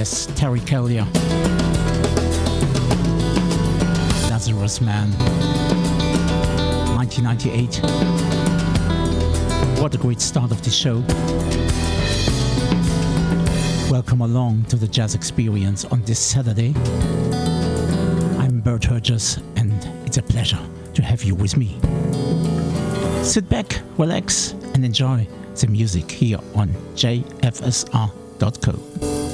Yes, Terry Callier. Lazarus Man. 1998. What a great start of the show. Welcome along to the Jazz Experience on this Saturday. I'm Bert Hurgess and it's a pleasure to have you with me. Sit back, relax and enjoy the music here on jfsr.co.